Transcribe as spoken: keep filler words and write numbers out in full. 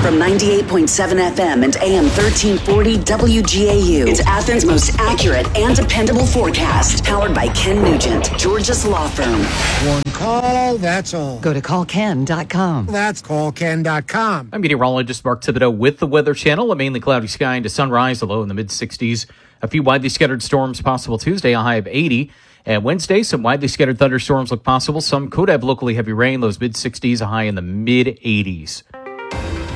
From ninety-eight point seven F M and A M thirteen forty W G A U. It's Athens' most accurate and dependable forecast. Powered by Ken Nugent, George's Law Firm. One call, that's all. Go to call ken dot com. That's call ken dot com. I'm meteorologist Mark Thibodeau with the Weather Channel. A mainly cloudy sky into sunrise, a low in the mid-sixties. A few widely scattered storms possible Tuesday, a high of eighty. And Wednesday, some widely scattered thunderstorms look possible. Some could have locally heavy rain, lows mid-sixties, a high in the mid-eighties.